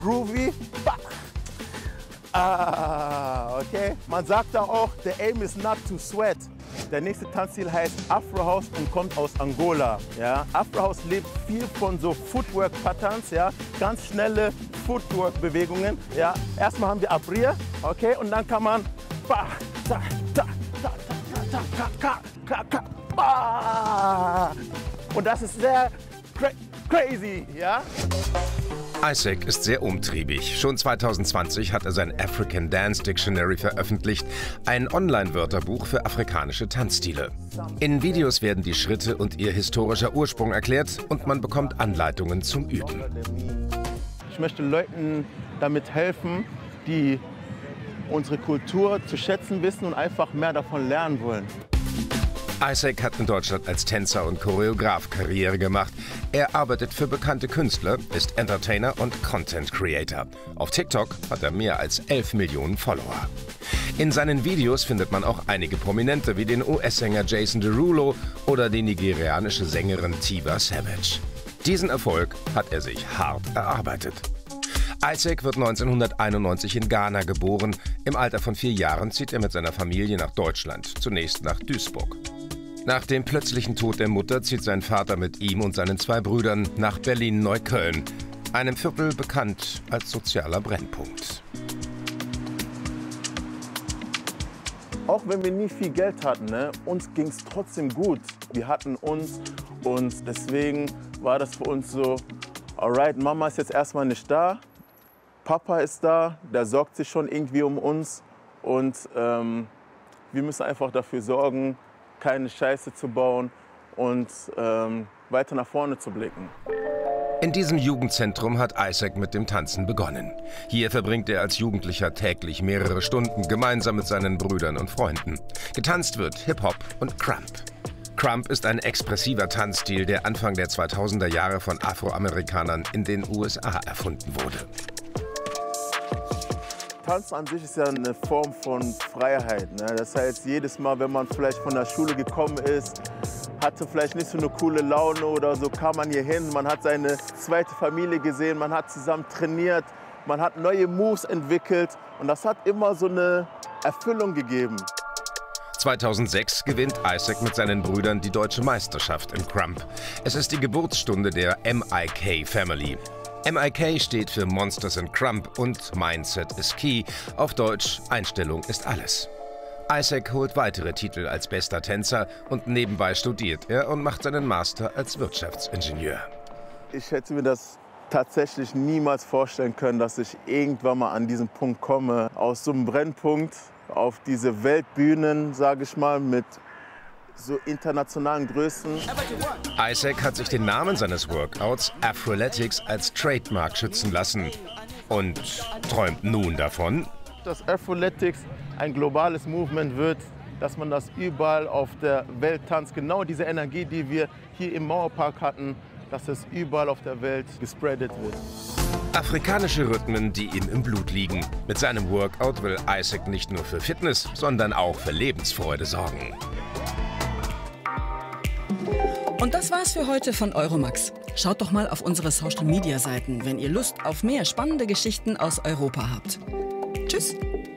groovy. Okay. Man sagt da auch, the aim is not to sweat. Der nächste Tanzstil heißt Afro House und kommt aus Angola. Ja. Afro House lebt viel von so Footwork-Patterns, ja. Ganz schnelle Footwork-Bewegungen. Ja. Erstmal haben wir Abrir, okay, und dann kann man und das ist sehr crazy, ja. Isaac ist sehr umtriebig. Schon 2020 hat er sein African Dance Dictionary veröffentlicht, ein Online-Wörterbuch für afrikanische Tanzstile. In Videos werden die Schritte und ihr historischer Ursprung erklärt und man bekommt Anleitungen zum Üben. Ich möchte Leuten damit helfen, die unsere Kultur zu schätzen wissen und einfach mehr davon lernen wollen. Isaac hat in Deutschland als Tänzer und Choreograf Karriere gemacht. Er arbeitet für bekannte Künstler, ist Entertainer und Content Creator. Auf TikTok hat er mehr als 11 Millionen Follower. In seinen Videos findet man auch einige Prominente wie den US-Sänger Jason Derulo oder die nigerianische Sängerin Tiwa Savage. Diesen Erfolg hat er sich hart erarbeitet. Isaac wird 1991 in Ghana geboren. Im Alter von 4 Jahren zieht er mit seiner Familie nach Deutschland, zunächst nach Duisburg. Nach dem plötzlichen Tod der Mutter zieht sein Vater mit ihm und seinen 2 Brüdern nach Berlin-Neukölln, einem Viertel bekannt als sozialer Brennpunkt. Auch wenn wir nie viel Geld hatten, ne, uns ging es trotzdem gut. Wir hatten uns und deswegen war das für uns so, alright, Mama ist jetzt erstmal nicht da, Papa ist da, der sorgt sich schon irgendwie um uns und wir müssen einfach dafür sorgen, keine Scheiße zu bauen und weiter nach vorne zu blicken. In diesem Jugendzentrum hat Isaac mit dem Tanzen begonnen. Hier verbringt er als Jugendlicher täglich mehrere Stunden gemeinsam mit seinen Brüdern und Freunden. Getanzt wird Hip-Hop und Crump. Crump ist ein expressiver Tanzstil, der Anfang der 2000er Jahre von Afroamerikanern in den USA erfunden wurde. Tanz an sich ist ja eine Form von Freiheit. Ne? Das heißt, jedes Mal, wenn man vielleicht von der Schule gekommen ist, hatte vielleicht nicht so eine coole Laune oder so, kam man hier hin, man hat seine zweite Familie gesehen, man hat zusammen trainiert, man hat neue Moves entwickelt und das hat immer so eine Erfüllung gegeben. 2006 gewinnt Isaac mit seinen Brüdern die deutsche Meisterschaft im Crump. Es ist die Geburtsstunde der MIK Family. MIK steht für Monsters in Crump und Mindset is Key. Auf Deutsch, Einstellung ist alles. Isaac holt weitere Titel als bester Tänzer und nebenbei studiert er und macht seinen Master als Wirtschaftsingenieur. Ich hätte mir das tatsächlich niemals vorstellen können, dass ich irgendwann mal an diesen Punkt komme, aus so einem Brennpunkt auf diese Weltbühnen, sage ich mal, mit so internationalen Größen. Isaac hat sich den Namen seines Workouts Afroletics als Trademark schützen lassen und träumt nun davon, dass Afroletics ein globales Movement wird, dass man das überall auf der Welt tanzt. Genau diese Energie, die wir hier im Mauerpark hatten, dass es überall auf der Welt gespreadet wird. Afrikanische Rhythmen, die ihm im Blut liegen. Mit seinem Workout will Isaac nicht nur für Fitness, sondern auch für Lebensfreude sorgen. Und das war's für heute von Euromax. Schaut doch mal auf unsere Social-Media-Seiten, wenn ihr Lust auf mehr spannende Geschichten aus Europa habt. Tschüss!